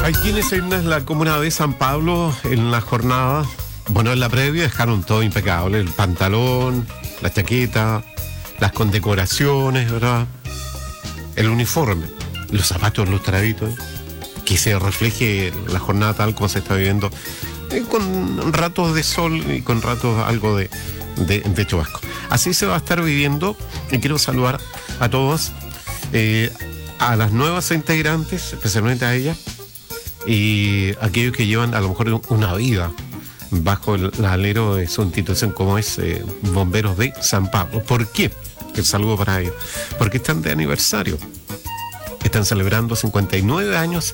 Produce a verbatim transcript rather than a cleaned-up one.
Hay quienes en la comuna de San Pablo, en la jornada, bueno, en la previa dejaron todo impecable, el pantalón, la chaqueta, las condecoraciones, ¿verdad? El uniforme, los zapatos lustraditos, ¿eh? Que se refleje la jornada tal como se está viviendo, eh, con ratos de sol y con ratos algo de, de, de chubasco. Así se va a estar viviendo, y quiero saludar a todos, eh, a las nuevas integrantes, especialmente a ellas, y aquellos que llevan a lo mejor una vida bajo el alero de su institución como es eh, Bomberos de San Pablo. ¿Por qué? El saludo para ellos. Porque están de aniversario. Están celebrando cincuenta y nueve años